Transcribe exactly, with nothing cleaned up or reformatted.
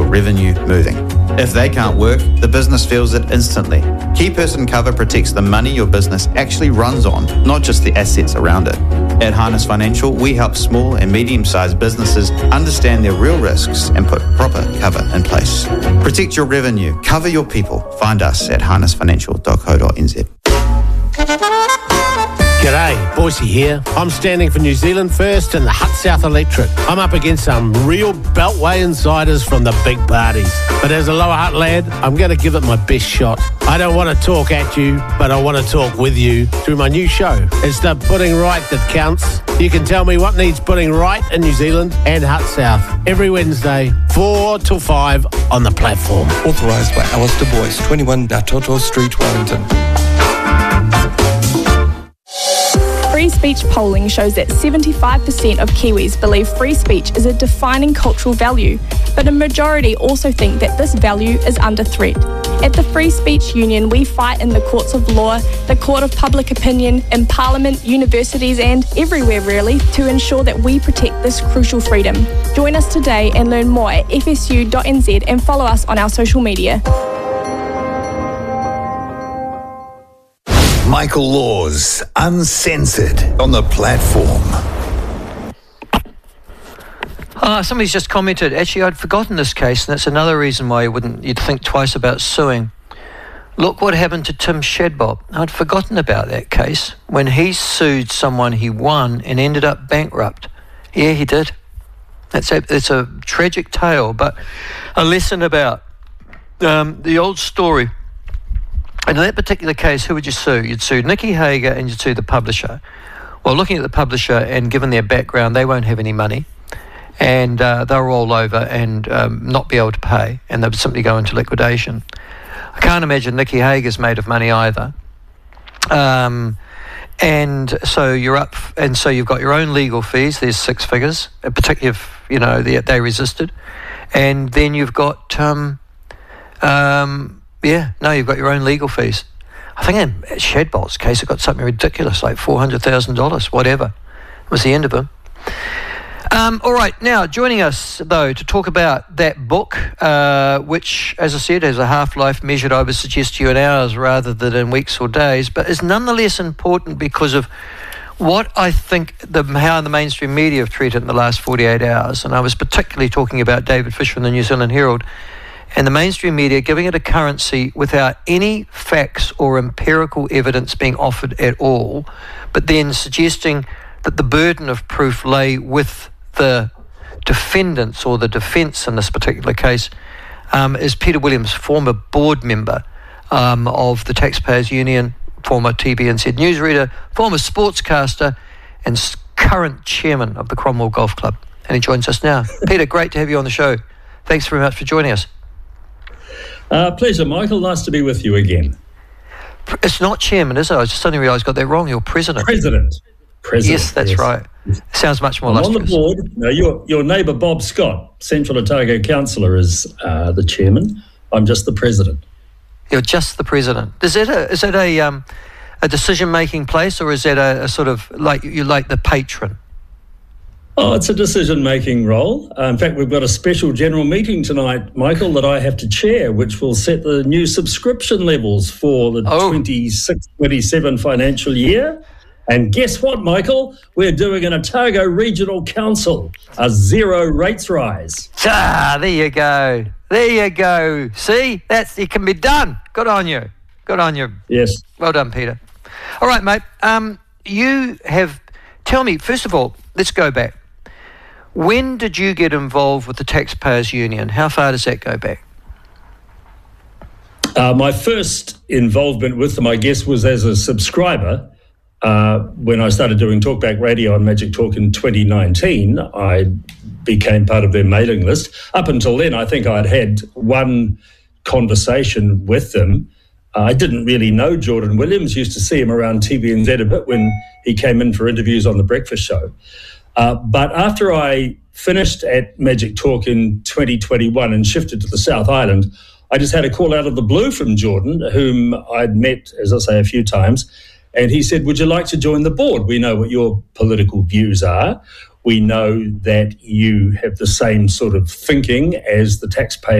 revenue moving. If they can't work, the business feels it instantly. Key person cover protects the money your business actually runs on, not just the assets around it. At Harness Financial, we help small and medium-sized businesses understand their real risks and put proper cover in place. Protect your revenue, cover your people. Find us at harness financial dot co dot n z. G'day, Boise here. I'm standing for New Zealand First and the Hut South Electorate. I'm up against some real Beltway insiders from the big parties. But as a Lower Hutt lad, I'm going to give it my best shot. I don't want to talk at you, but I want to talk with you through my new show. It's the Putting Right that counts. You can tell me what needs putting right in New Zealand and Hut South every Wednesday, four till five on the platform. Authorised by Alistair Boyce, twenty-one Datoto Street, Wellington. Free speech polling shows that seventy-five percent of Kiwis believe free speech is a defining cultural value, but a majority also think that this value is under threat. At the Free Speech Union, we fight in the courts of law, the court of public opinion, in Parliament, universities and everywhere really to ensure that we protect this crucial freedom. Join us today and learn more at f s u dot n z and follow us on our social media. Michael Laws, Uncensored, on the platform. Uh, somebody's just commented, actually I'd forgotten this case, and that's another reason why you wouldn't, you'd think twice about suing. Look what happened to Tim Shadbolt. I'd forgotten about that case when he sued someone he won and ended up bankrupt. Yeah, he did. That's a, it's a tragic tale, but a lesson about um, the old story. And in that particular case, who would you sue? You'd sue Nicky Hager and you'd sue the publisher. Well, looking at the publisher and given their background, they won't have any money. And uh, they'll roll over and um, not be able to pay. And they'll simply go into liquidation. I can't imagine Nicky Hager's made of money either. Um, and so you're up, and so you've got your own legal fees. There's six figures, particularly if, you know, they, they resisted. And then you've got... Um, um, Yeah, no, you've got your own legal fees. I think in Shadbolt's case, it got something ridiculous, like four hundred thousand dollars, whatever. It was the end of him. Um, all right, now, joining us, though, to talk about that book, uh, which, as I said, has a half-life measured, I would suggest to you, in hours rather than in weeks or days, but is nonetheless important because of what I think the how the mainstream media have treated it in the last forty-eight hours. And I was particularly talking about David Fisher in the New Zealand Herald, and the mainstream media giving it a currency without any facts or empirical evidence being offered at all, but then suggesting that the burden of proof lay with the defendants or the defence in this particular case, um, is Peter Williams, former board member um, of the Taxpayers Union, former T V N Z newsreader, former sportscaster, and current chairman of the Cromwell Golf Club. And he joins us now. Peter, great to have you on the show. Thanks very much for joining us. Uh, pleasure, Michael. Nice to be with you again. It's not chairman, is it? I just suddenly realised I got that wrong. You're president. President. President. Yes, that's yes. right. Sounds much more I'm lustrous. on the board. Now, your your neighbour Bob Scott, Central Otago councillor, is uh, the chairman. I'm just the president. You're just the president. Is that a is that a um a decision making place, or is that a, a sort of like you like the patron? Oh, it's a decision-making role. Uh, in fact, we've got a special general meeting tonight, Michael, that I have to chair, which will set the new subscription levels for the oh. twenty-six twenty-seven financial year. And guess what, Michael? We're doing an Otago Regional Council, a zero rates rise. Ah, there you go. There you go. See, that's it can be done. Good on you. Good on you. Yes. Well done, Peter. All right, mate. Um, you have. Tell me, first of all, let's go back. When did you get involved with the Taxpayers Union? How far does that go back? Uh, my first involvement with them, I guess, was as a subscriber. Uh, when I started doing Talkback Radio on Magic Talk in twenty nineteen, I became part of their mailing list. Up until then, I think I'd had one conversation with them. Uh, I didn't really know Jordan Williams, used to see him around T V N Z a bit when he came in for interviews on The Breakfast Show. Uh, but after I finished at Magic Talk in twenty twenty-one and shifted to the South Island, I just had a call out of the blue from Jordan, whom I'd met, as I say, a few times. And he said, would you like to join the board? We know what your political views are. We know that you have the same sort of thinking as the taxpayer